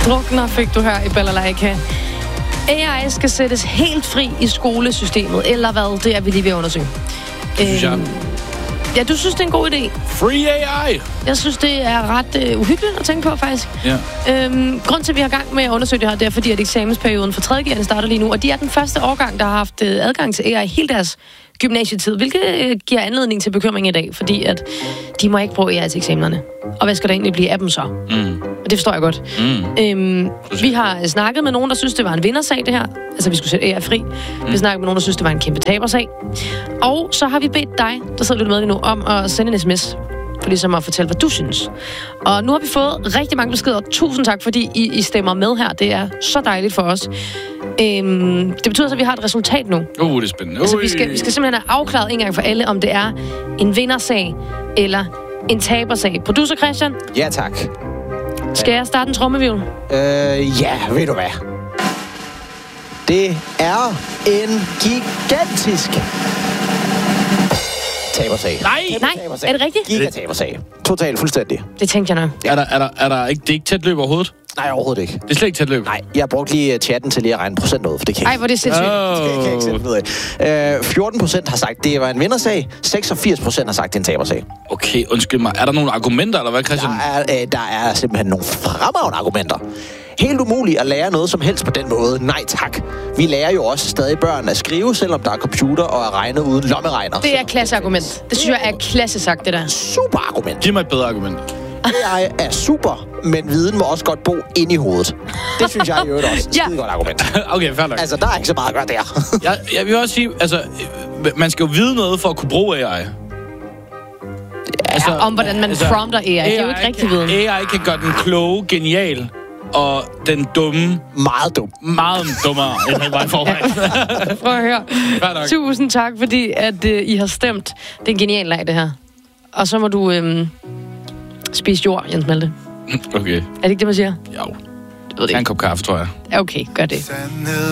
Drukner fik du her i Balalaika. AI skal sættes helt fri i skolesystemet, eller hvad? Det er vi lige ved at undersøge. Synes jeg. Ja, du synes, det er en god idé. Free AI! Jeg synes, det er ret uhyggeligt at tænke på, faktisk. Ja. Grunden til, at vi har gang med at undersøge det her, det er, fordi at eksamensperioden for 3.G'erne starter lige nu, og de er den første årgang, der har haft adgang til AI hele deres gymnasietid, hvilket giver anledning til bekymring i dag, fordi at de må ikke bruge AI til eksamenerne. Og hvad skal der egentlig blive af dem så? Og det forstår jeg godt. Vi har snakket med nogen, der synes, det var en vindersag, det her. Altså, vi skulle sætte AI fri. Vi har snakket med nogen, der synes, det var en kæmpe tabersag. Og så har vi bedt dig, der sidder lidt med lige nu, om at sende en sms, for ligesom at fortælle, hvad du synes. Og nu har vi fået rigtig mange beskeder. Tusind tak, fordi I stemmer med her. Det er så dejligt for os. Det betyder så, at vi har et resultat nu. Det er spændende. Altså, vi skal simpelthen have afklaret en gang for alle, om det er en vindersag eller en tabersag. Producer Christian? Ja, tak. Skal jeg starte en trommevivl? Ja, ved du hvad? Det er en gigantisk tabersag. Nej, er det rigtigt? Gigatabersag. Totalt fuldstændig. Det tænkte jeg nok. Er der ikke, det er ikke tæt løb overhovedet? Nej, overhovedet ikke. Det er slet ikke tæt løb? Nej, jeg brugte lige chatten til lige at regne procent ud, for det kan Ej, hvor det er sindssygt. Det kan jeg ikke selv finde ud af. 14% har sagt, det var en vindersag. 86% har sagt, det er en tabersag. Okay, undskyld mig. Er der nogle argumenter, eller hvad, Christian? Der er simpelthen nogle fremragende argumenter. Helt umuligt at lære noget som helst på den måde. Nej tak. Vi lærer jo også stadig børn at skrive, selvom der er computer og at regne uden lommeregner. Det er et klasseargument. Det synes jeg er klasse sagt, det der. Super argument. Giv mig et bedre argument. AI er super, men viden må også godt bo inde i hovedet. Det synes jeg i øvrigt også. Skide godt argument. Okay, fair nok. Altså, der er ikke så meget at gøre der. Jeg vil også sige, altså, man skal jo vide noget for at kunne bruge AI. Altså, om hvordan man prompter AI. Det er jo ikke rigtig viden. AI kan gøre den kloge, genial, og den dumme... Meget dum. Meget dummere, end han var i forvejen. Prøv at høre. Tusind tak, fordi at I har stemt. Det er en genial leg, det her. Og så må du spise jord, Jens Malte. Okay. Er det ikke det, man siger? Jo. Det er en kop kaffe, tror jeg. Okay, gør det.